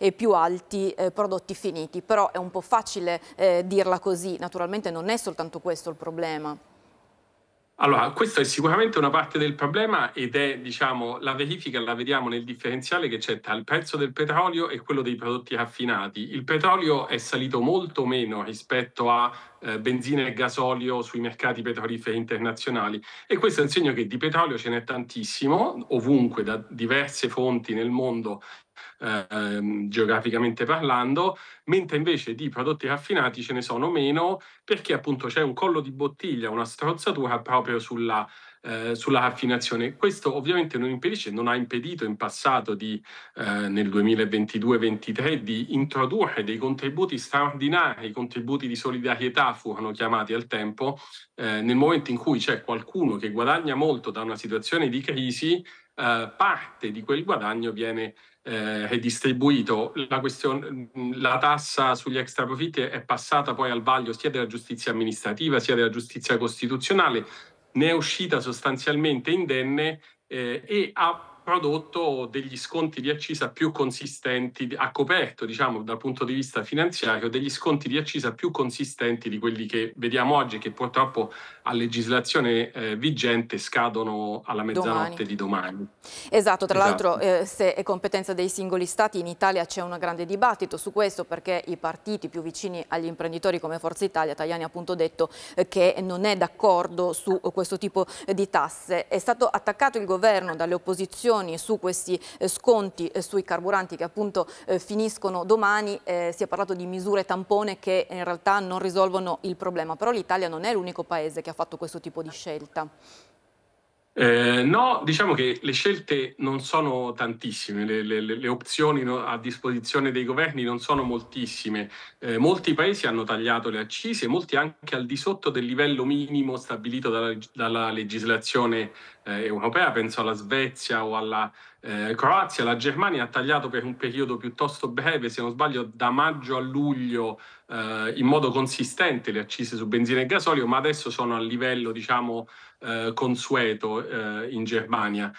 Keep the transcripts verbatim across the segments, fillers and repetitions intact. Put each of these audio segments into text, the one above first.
eh, più alti eh, prodotti finiti. Però è un po' facile eh, dirla così, naturalmente non è soltanto questo il problema. Allora, questa è sicuramente una parte del problema ed è, diciamo, la verifica la vediamo nel differenziale che c'è tra il prezzo del petrolio e quello dei prodotti raffinati. Il petrolio è salito molto meno rispetto a eh, benzina e gasolio sui mercati petroliferi internazionali e questo è un segno che di petrolio ce n'è tantissimo, ovunque, da diverse fonti nel mondo, ehm, geograficamente parlando, mentre invece di prodotti raffinati ce ne sono meno perché appunto c'è un collo di bottiglia, una strozzatura proprio sulla, eh, sulla raffinazione. Questo ovviamente non impedisce, non ha impedito in passato di, eh, nel duemilaventidue ventitré di introdurre dei contributi straordinari, contributi di solidarietà furono chiamati al tempo, eh, nel momento in cui c'è qualcuno che guadagna molto da una situazione di crisi, eh, parte di quel guadagno viene eh, redistribuito. La, questione, la tassa sugli extraprofitti è passata poi al vaglio sia della giustizia amministrativa sia della giustizia costituzionale, ne è uscita sostanzialmente indenne eh, e ha prodotto degli sconti di accisa più consistenti, ha coperto, diciamo, dal punto di vista finanziario, degli sconti di accisa più consistenti di quelli che vediamo oggi, che purtroppo a legislazione eh, vigente scadono alla Domani. mezzanotte di domani. Esatto, tra l'altro Esatto. eh, se è competenza dei singoli stati, in Italia c'è un grande dibattito su questo perché i partiti più vicini agli imprenditori come Forza Italia, Tajani ha appunto detto eh, che non è d'accordo su questo tipo di tasse. È stato attaccato il governo dalle opposizioni su questi eh, sconti eh, sui carburanti che appunto eh, finiscono domani, eh, si è parlato di misure tampone che in realtà non risolvono il problema, però l'Italia non è l'unico paese che ha fatto questo tipo di scelta. Eh, no, diciamo che le scelte non sono tantissime, le, le- le opzioni no- a disposizione dei governi non sono moltissime. Eh, molti paesi hanno tagliato le accise, molti anche al di sotto del livello minimo stabilito dalla, dalla legislazione eh, europea, penso alla Svezia o alla eh, Croazia. La Germania ha tagliato per un periodo piuttosto breve, se non sbaglio da maggio a luglio, eh, in modo consistente le accise su benzina e gasolio, ma adesso sono a livello, diciamo, eh, consueto eh, in Germania.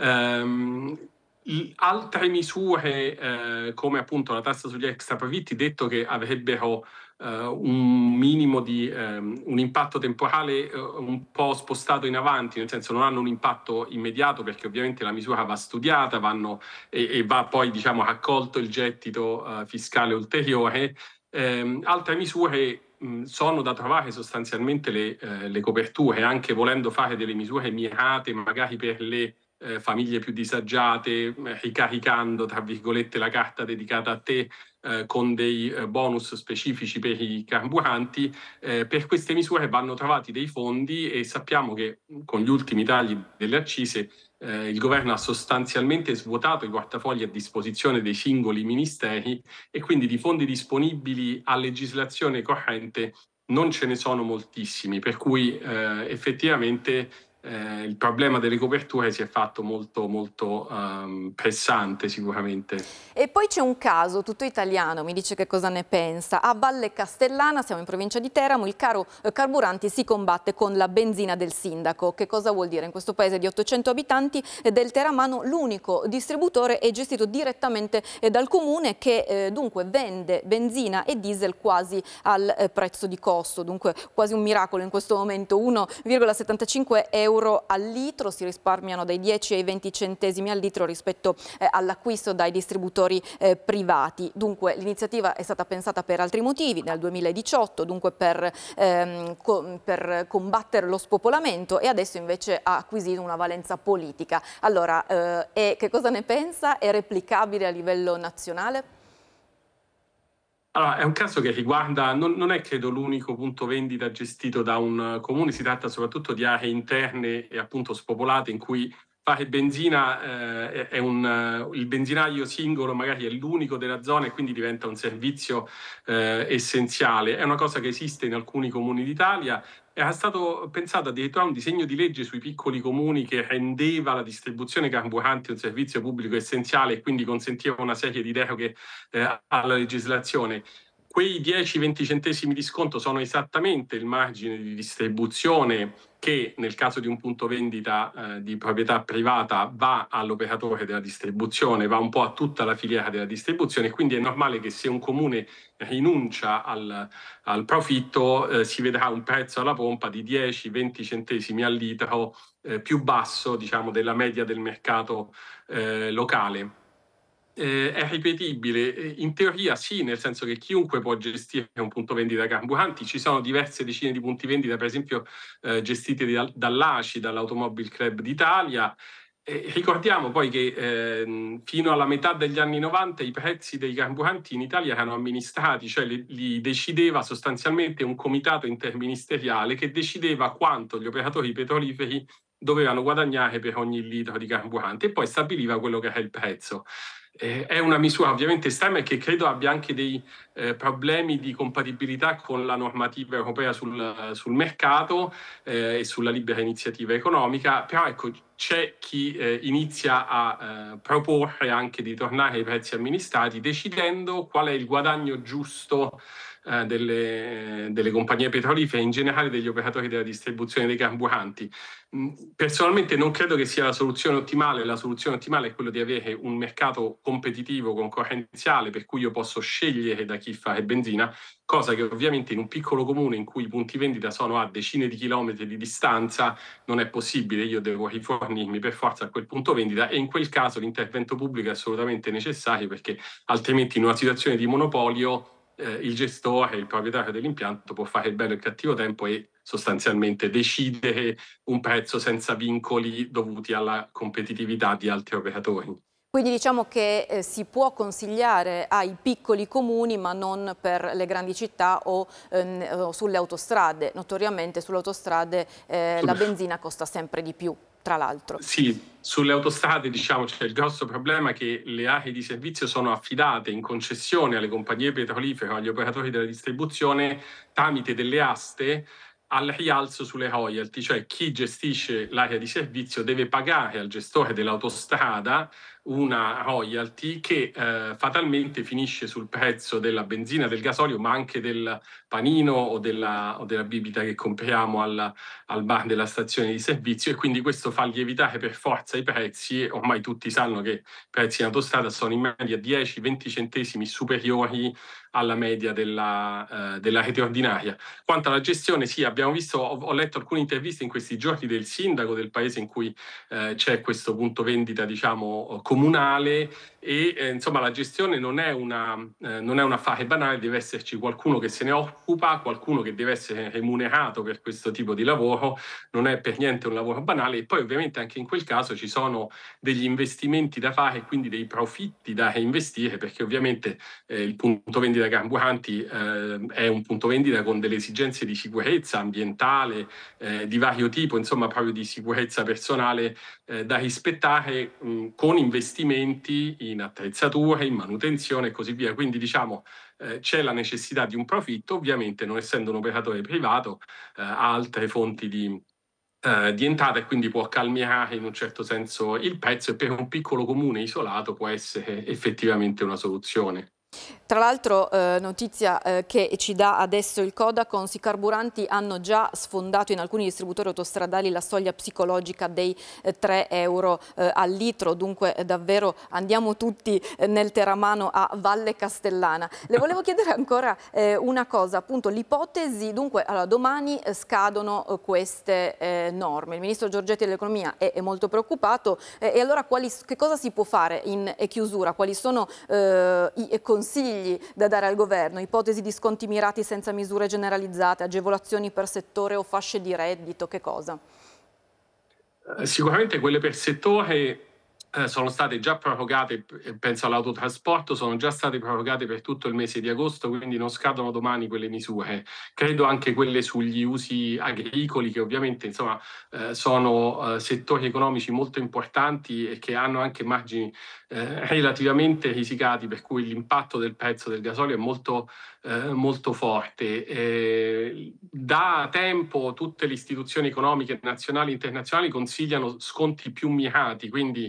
Um, altre misure eh, come appunto la tassa sugli extraprofitti, detto che avrebbero eh, un minimo di um, un impatto temporale eh, un po' spostato in avanti, nel senso non hanno un impatto immediato perché ovviamente la misura va studiata vanno, e, e va poi diciamo raccolto il gettito uh, fiscale ulteriore. Eh, altre misure mh, sono da trovare sostanzialmente le, eh, le coperture, anche volendo fare delle misure mirate magari per le eh, famiglie più disagiate, eh, ricaricando tra virgolette la carta dedicata a te eh, con dei eh, bonus specifici per i carburanti. Eh, per queste misure vanno trovati dei fondi e sappiamo che con gli ultimi tagli delle accise eh, il governo ha sostanzialmente svuotato i portafogli a disposizione dei singoli ministeri e quindi di fondi disponibili a legislazione corrente non ce ne sono moltissimi, per cui eh, effettivamente eh, il problema delle coperture si è fatto molto molto um, pressante sicuramente. E poi c'è un caso tutto italiano, mi dice che cosa ne pensa. A Valle Castellana, siamo in provincia di Teramo, il caro eh, carburanti si combatte con la benzina del sindaco. Che cosa vuol dire? In questo paese di ottocento abitanti eh, del Teramano l'unico distributore è gestito direttamente eh, dal comune che eh, dunque vende benzina e diesel quasi al eh, prezzo di costo, dunque quasi un miracolo in questo momento, uno virgola settantacinque euro al litro, si risparmiano dai dieci ai venti centesimi al litro rispetto eh, all'acquisto dai distributori Eh, privati. Dunque l'iniziativa è stata pensata per altri motivi nel duemiladiciotto, dunque per, ehm, co per combattere lo spopolamento e adesso invece ha acquisito una valenza politica. Allora, eh, e che cosa ne pensa? È replicabile a livello nazionale? Allora, è un caso che riguarda, non, non è credo l'unico punto vendita gestito da un comune, si tratta soprattutto di aree interne e appunto spopolate in cui fare benzina eh, è un, eh, il benzinaio singolo magari è l'unico della zona e quindi diventa un servizio eh, essenziale. È una cosa che esiste in alcuni comuni d'Italia. Era stato pensato addirittura un disegno di legge sui piccoli comuni che rendeva la distribuzione carburanti un servizio pubblico essenziale e quindi consentiva una serie di deroghe eh, alla legislazione. quei dieci venti centesimi di sconto sono esattamente il margine di distribuzione che nel caso di un punto vendita eh, di proprietà privata va all'operatore della distribuzione, va un po' a tutta la filiera della distribuzione, quindi è normale che se un comune rinuncia al, al profitto eh, si vedrà un prezzo alla pompa di dieci venti centesimi al litro eh, più basso, diciamo, della media del mercato eh, locale. Eh, è ripetibile? In teoria sì, nel senso che chiunque può gestire un punto vendita carburanti. Ci sono diverse decine di punti vendita, per esempio eh, gestiti da, dall'A C I, dall'Automobile Club d'Italia. Eh, ricordiamo poi che eh, fino alla metà degli anni novanta i prezzi dei carburanti in Italia erano amministrati, cioè li, li decideva sostanzialmente un comitato interministeriale che decideva quanto gli operatori petroliferi dovevano guadagnare per ogni litro di carburante e poi stabiliva quello che era il prezzo. Eh, è una misura ovviamente estrema e che credo abbia anche dei eh, problemi di compatibilità con la normativa europea sul, sul mercato eh, e sulla libera iniziativa economica, però ecco, c'è chi eh, inizia a eh, proporre anche di tornare ai prezzi amministrati decidendo qual è il guadagno giusto eh, delle, delle compagnie petrolifere, in generale degli operatori della distribuzione dei carburanti. Personalmente non credo che sia la soluzione ottimale. La soluzione ottimale è quella di avere un mercato competitivo, concorrenziale, per cui io posso scegliere da chi fare benzina, cosa che ovviamente in un piccolo comune in cui i punti vendita sono a decine di chilometri di distanza non è possibile. Io devo rifornirmi per forza a quel punto vendita e in quel caso l'intervento pubblico è assolutamente necessario, perché altrimenti in una situazione di monopolio eh, il gestore, il proprietario dell'impianto può fare il bello e il cattivo tempo e sostanzialmente decidere un prezzo senza vincoli dovuti alla competitività di altri operatori. Quindi diciamo che eh, si può consigliare ai piccoli comuni ma non per le grandi città o, eh, o sulle autostrade. Notoriamente sulle autostrade eh, la benzina costa sempre di più, tra l'altro. Sì, sulle autostrade diciamo c'è il grosso problema che le aree di servizio sono affidate in concessione alle compagnie petrolifere o agli operatori della distribuzione tramite delle aste al rialzo sulle royalty, cioè chi gestisce l'area di servizio deve pagare al gestore dell'autostrada una royalty che eh, fatalmente finisce sul prezzo della benzina, del gasolio, ma anche del panino o della, o della bibita che compriamo al, al bar della stazione di servizio, e quindi questo fa lievitare per forza i prezzi. Ormai tutti sanno che i prezzi in autostrada sono in media dieci venti centesimi superiori alla media della, eh, della rete ordinaria. Quanto alla gestione, sì, abbiamo visto, ho, ho letto alcune interviste in questi giorni del sindaco del paese in cui eh, c'è questo punto vendita, diciamo, comunale, e eh, insomma la gestione non è, una, eh, non è un affare banale, deve esserci qualcuno che se ne occupa, qualcuno che deve essere remunerato per questo tipo di lavoro, non è per niente un lavoro banale, e poi ovviamente anche in quel caso ci sono degli investimenti da fare e quindi dei profitti da reinvestire, perché ovviamente eh, il punto vendita carburanti eh, è un punto vendita con delle esigenze di sicurezza ambientale eh, di vario tipo, insomma proprio di sicurezza personale eh, da rispettare mh, con investimenti in attrezzature, in manutenzione e così via. Quindi diciamo eh, c'è la necessità di un profitto, ovviamente non essendo un operatore privato eh, ha altre fonti di, eh, di entrata e quindi può calmierare in un certo senso il prezzo, e per un piccolo comune isolato può essere effettivamente una soluzione. Tra l'altro eh, notizia eh, che ci dà adesso il Codacons, i carburanti hanno già sfondato in alcuni distributori autostradali la soglia psicologica dei eh, tre euro eh, al litro, dunque eh, davvero andiamo tutti eh, nel teramano a Valle Castellana. Le volevo chiedere ancora eh, una cosa, appunto l'ipotesi, dunque allora, domani eh, scadono eh, queste eh, norme, il ministro Giorgetti dell'Economia è, è molto preoccupato eh, e allora quali, che cosa si può fare in eh, chiusura, quali sono eh, i consigli da dare al governo, ipotesi di sconti mirati senza misure generalizzate, agevolazioni per settore o fasce di reddito, che cosa? Eh, sicuramente quelle per settore eh, sono state già prorogate, penso all'autotrasporto, sono già state prorogate per tutto il mese di agosto, quindi non scadono domani quelle misure. Credo anche quelle sugli usi agricoli, che ovviamente insomma, eh, sono eh, settori economici molto importanti e che hanno anche margini eh, relativamente risicati, per cui l'impatto del prezzo del gasolio è molto, eh, molto forte. Eh, da tempo tutte le istituzioni economiche nazionali e internazionali consigliano sconti più mirati, quindi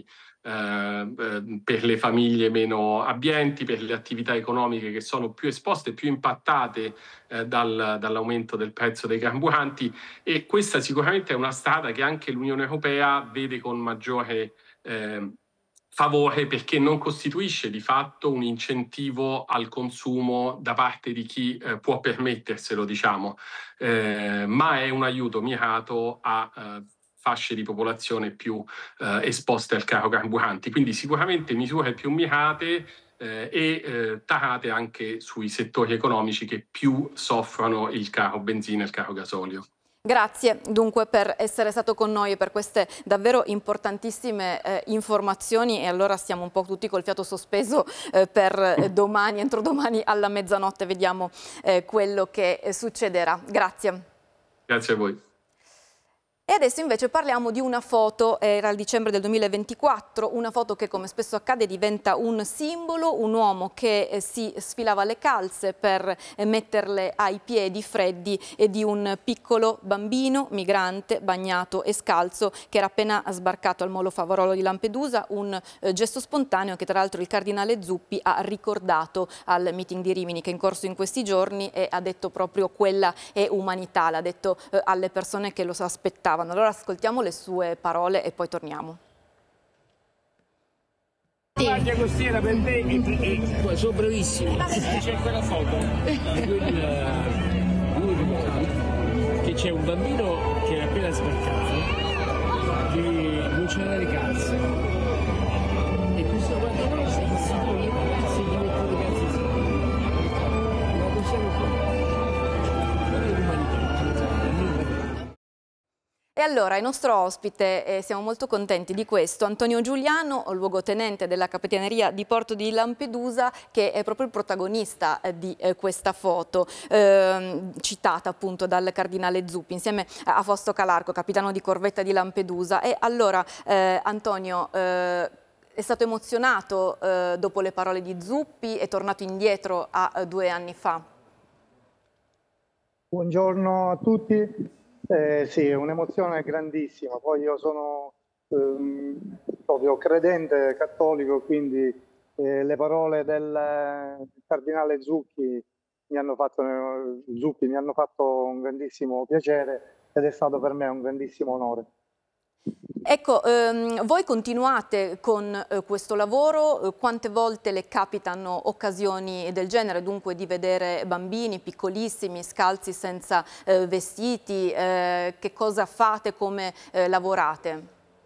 eh, per le famiglie meno abbienti, per le attività economiche che sono più esposte, più impattate eh, dal, dall'aumento del prezzo dei carburanti, e questa sicuramente è una strada che anche l'Unione Europea vede con maggiore eh, favore, perché non costituisce di fatto un incentivo al consumo da parte di chi eh, può permetterselo, diciamo, eh, ma è un aiuto mirato a eh, fasce di popolazione più eh, esposte al caro carburanti. Quindi sicuramente misure più mirate eh, e eh, tarate anche sui settori economici che più soffrono il caro benzina e il caro gasolio. Grazie dunque per essere stato con noi e per queste davvero importantissime eh, informazioni, e allora stiamo un po' tutti col fiato sospeso eh, per eh, domani, entro domani alla mezzanotte vediamo eh, quello che eh, succederà. Grazie. Grazie a voi. E adesso invece parliamo di una foto, era il dicembre del duemilaventiquattro, una foto che come spesso accade diventa un simbolo, un uomo che eh, si sfilava le calze per eh, metterle ai piedi freddi e di un piccolo bambino migrante bagnato e scalzo che era appena sbarcato al molo Favarolo di Lampedusa, un eh, gesto spontaneo che tra l'altro il cardinale Zuppi ha ricordato al meeting di Rimini che è in corso in questi giorni, e ha detto proprio quella è umanità, l'ha detto eh, alle persone che lo aspettavano. Allora ascoltiamo le sue parole e poi torniamo. La guardia costiera per me e, e sono bravissimi. C'è quella foto che c'è un bambino che è appena sbarcato, che non c'è la ricazza, e questo guarda si distribuye, si dimette le calze sì. Ma possiamo fare? Non è l'umanità. E allora il nostro ospite, eh, siamo molto contenti di questo, Antonio Giuliano, luogotenente della Capitaneria di Porto di Lampedusa, che è proprio il protagonista eh, di eh, questa foto, eh, citata appunto dal cardinale Zuppi, insieme a Fausto Calarco, capitano di corvetta di Lampedusa. E allora eh, Antonio, eh, è stato emozionato eh, dopo le parole di Zuppi, è tornato indietro a eh, due anni fa. Buongiorno a tutti. Eh, sì, è un'emozione grandissima. Poi io sono ehm, proprio credente cattolico, quindi eh, le parole del cardinale Zucchi mi hanno fatto, Zuppi mi hanno fatto un grandissimo piacere ed è stato per me un grandissimo onore. Ecco, ehm, voi continuate con eh, questo lavoro, eh, quante volte le capitano occasioni del genere, dunque di vedere bambini piccolissimi, scalzi senza eh, vestiti, eh, che cosa fate, come eh, lavorate?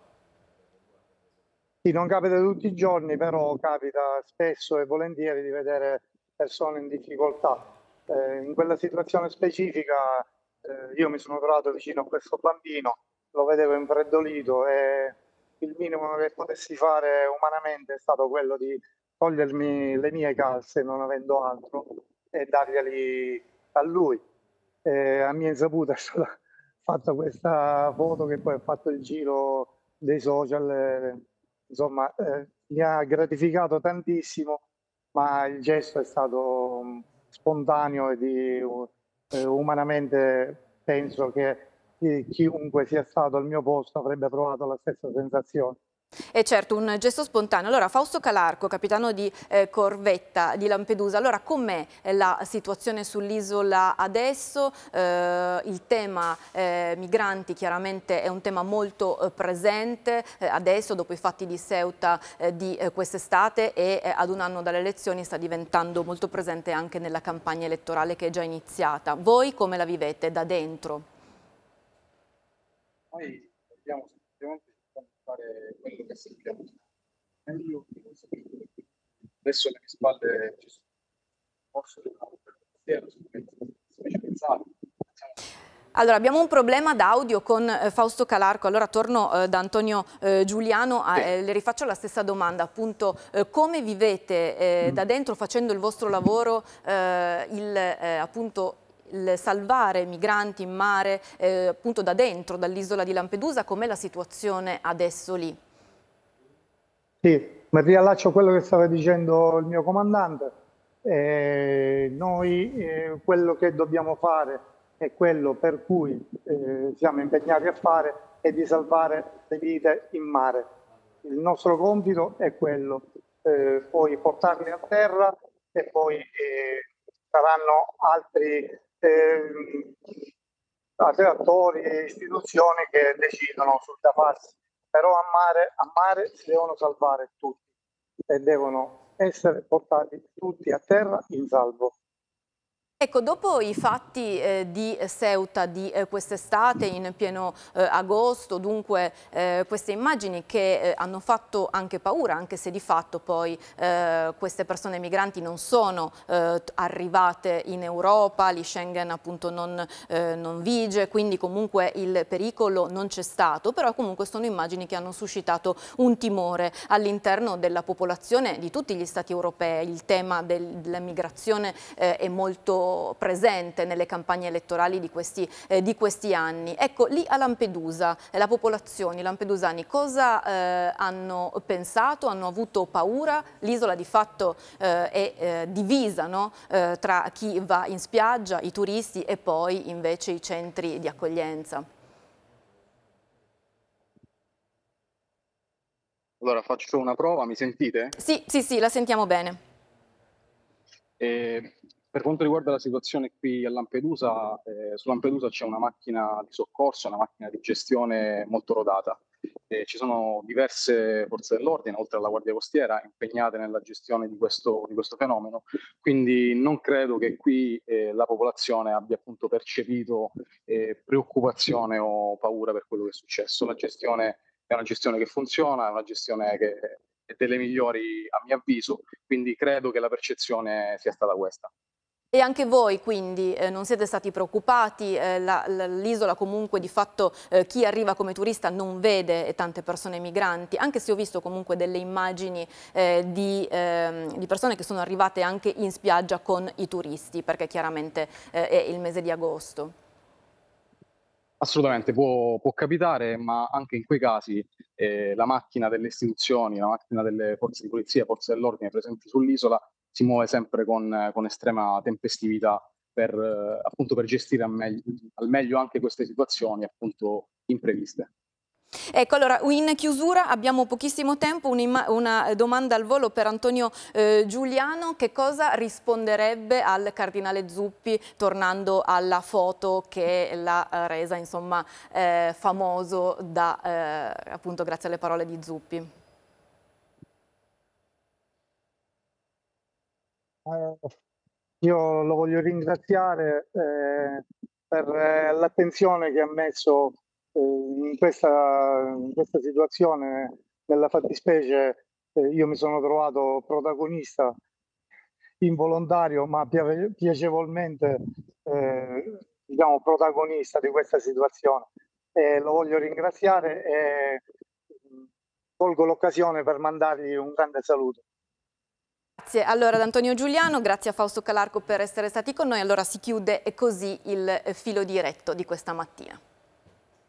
Sì, non capita tutti i giorni, però capita spesso e volentieri di vedere persone in difficoltà. Eh, in quella situazione specifica eh, io mi sono trovato vicino a questo bambino, lo vedevo infreddolito e il minimo che potessi fare umanamente è stato quello di togliermi le mie calze, non avendo altro, e darglieli a lui. E a mia insaputa è stata fatta questa foto che poi ha fatto il giro dei social. Eh, insomma, eh, mi ha gratificato tantissimo, ma il gesto è stato um, spontaneo e di, uh, eh, umanamente penso che chi, chiunque sia stato al mio posto avrebbe provato la stessa sensazione. E certo, un gesto spontaneo. Allora, Fausto Calarco, capitano di eh, corvetta di Lampedusa, allora com'è la situazione sull'isola adesso? Eh, il tema eh, migranti chiaramente è un tema molto eh, presente eh, adesso, dopo i fatti di Ceuta eh, di eh, quest'estate, e eh, ad un anno dalle elezioni sta diventando molto presente anche nella campagna elettorale che è già iniziata. Voi come la vivete da dentro? Noi vediamo semplicemente fare quello che sappiamo. Io adesso alle mie spalle ci sono posso specializzati. Allora, abbiamo un problema d'audio con eh, Fausto Calarco, allora torno eh, da Antonio eh, Giuliano, a, eh, le rifaccio la stessa domanda, appunto, eh, come vivete eh, da dentro, facendo il vostro lavoro, eh, il, eh, appunto, il salvare migranti in mare, eh, appunto da dentro, dall'isola di Lampedusa, com'è la situazione adesso lì? Sì, mi riallaccio a quello che stava dicendo il mio comandante. Eh, noi eh, quello che dobbiamo fare è quello per cui eh, siamo impegnati a fare, è di salvare le vite in mare. Il nostro compito è quello, eh, poi portarli a terra e poi eh, saranno altri eh, altri attori e istituzioni che decidono sul da farsi. Però a mare, a mare si devono salvare tutti e devono essere portati tutti a terra in salvo. Ecco, dopo i fatti eh, di Ceuta di eh, quest'estate in pieno eh, agosto, dunque eh, queste immagini che eh, hanno fatto anche paura, anche se di fatto poi eh, queste persone migranti non sono eh, arrivate in Europa, lì Schengen appunto non, eh, non vige, quindi comunque il pericolo non c'è stato, però comunque sono immagini che hanno suscitato un timore all'interno della popolazione di tutti gli stati europei. Il tema del, della migrazione eh, è molto presente nelle campagne elettorali di questi, eh, di questi anni. Ecco, lì a Lampedusa, eh, la popolazione, i lampedusani, cosa eh, hanno pensato? Hanno avuto paura? L'isola di fatto eh, è eh, divisa, no? eh, tra chi va in spiaggia, i turisti e poi invece i centri di accoglienza. Allora faccio una prova, mi sentite? Sì, sì, sì, la sentiamo bene. Eh, per quanto riguarda la situazione qui a Lampedusa, eh, su Lampedusa c'è una macchina di soccorso, una macchina di gestione molto rodata. Eh, ci sono diverse forze dell'ordine, oltre alla Guardia Costiera, impegnate nella gestione di questo, di questo fenomeno, quindi non credo che qui eh, la popolazione abbia appunto percepito eh, preoccupazione o paura per quello che è successo. La gestione è una gestione che funziona, è una gestione che è delle migliori a mio avviso, quindi credo che la percezione sia stata questa. E anche voi quindi eh, non siete stati preoccupati, eh, l'isola comunque di fatto eh, chi arriva come turista non vede tante persone migranti, anche se ho visto comunque delle immagini eh, di, eh, di persone che sono arrivate anche in spiaggia con i turisti, perché chiaramente eh, è il mese di agosto. Assolutamente, può, può capitare, ma anche in quei casi eh, la macchina delle istituzioni, la macchina delle forze di polizia, forze dell'ordine presenti sull'isola si muove sempre con, con estrema tempestività per, eh, appunto per gestire al meglio, al meglio anche queste situazioni appunto impreviste. Ecco, allora in chiusura abbiamo pochissimo tempo, una domanda al volo per Antonio eh, Giuliano: che cosa risponderebbe al cardinale Zuppi tornando alla foto che l'ha resa insomma eh, famoso da, eh, appunto grazie alle parole di Zuppi? Eh, io lo voglio ringraziare eh, per eh, l'attenzione che ha messo eh, in, questa, in questa situazione. Nella fattispecie eh, io mi sono trovato protagonista involontario ma pia- piacevolmente eh, diciamo, protagonista di questa situazione. E lo voglio ringraziare e mh, colgo l'occasione per mandargli un grande saluto. Grazie allora ad Antonio Giuliano, grazie a Fausto Calarco per essere stati con noi. Allora si chiude così il filo diretto di questa mattina.